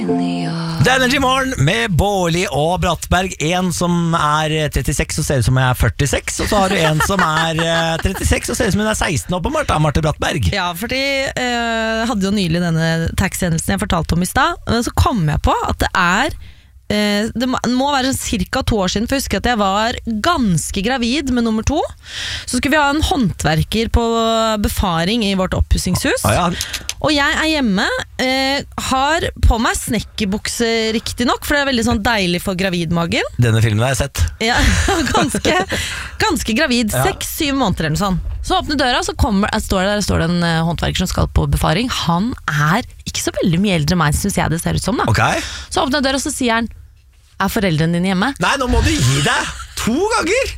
Det er Energy Morgen med Bårli og Brattberg. En som er 36 og ser ut som jeg er 46. Og så har du en som er 36 og ser ut som hun er 16 åpenbart, da, Marte Brattberg. Ja, fordi hadde jo nylig denne taxihendelsen jeg fortalte om i sted. Så kom jeg på at det må være cirka 2 år siden, for jeg husker at jeg var ganske gravid med nummer 2. Så skulle vi ha en håndverker på befaring i vårt oppussingshus. Og jeg er hjemme, har på meg snekkerbukse riktig nok, for det er veldig sånn deilig for gravidmagen. Denne filmen har jeg sett. Ja, ganske gravid, 6-7 måneder eller noe sånt. Så åpner døra, så står det en håndverker som skal på befaring. Han er ikke så veldig mye eldre enn meg, synes jeg det ser ut som da. Så åpner døra, og så sier han: er foreldrene dine hjemme? Nei, nå må du gi deg 2 ganger!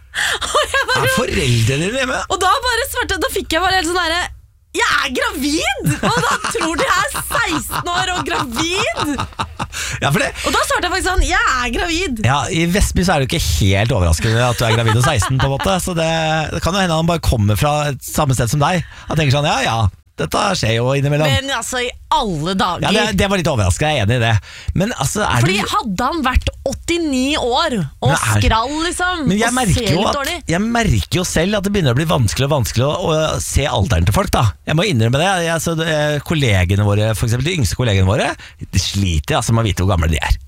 Er foreldrene dine hjemme? Og da bare svarte, da fikk jeg bare helt sånn der: jeg er gravid! Og da tror de jeg er 16 år og gravid! Ja, for det. Og da svarte jeg faktisk sånn: jeg er gravid! Ja, i Vestby så er det jo ikke helt overraskende at du er gravid og 16 på en måte. Så det kan jo hende han bare kommer fra samme sted som deg. Han tenker sånn, ja, dette skjer jo innimellom. Men altså, i alle dager. Ja, det var litt overraskende, jeg er enig i det. Men altså, fordi hadde han vært 89 år og skrall liksom, men jeg merker jo selv at det begynner å bli vanskelig og vanskelig å se alderen til folk da. Jeg må innrømme det. Kollegene våre, for eksempel de yngste kollegene våre, de sliter altså med å vite hvor gamle de er.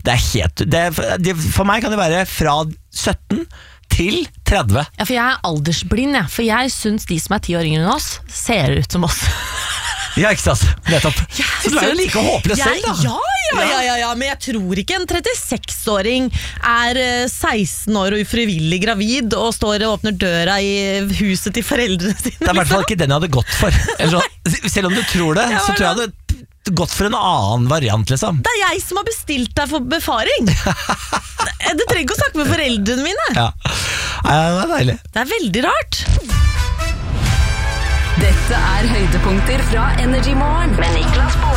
For meg kan det være fra 17 til 30. Ja, for jeg er aldersblind, for jeg synes de som er 10 år yngre enn oss ser ut som oss. Ja, ikke sant, nettopp. Så du er jo like håpløs selv da. Ja, men jeg tror ikke en 36-åring er 16 år og ufrivillig gravid og står og åpner døra i huset til foreldrene sine. Det er i hvert fall ikke den jeg hadde gått for. Selv om du tror det, så tror jeg jeg hadde gått for en annen variant liksom. Det er jeg som har bestilt deg for befaring. Du trenger ikke å snakke med foreldrene mine. Ja, det er deilig. Det er veldig rart. Dette er høydepunkter fra Energy Morgen med Niklas Bård.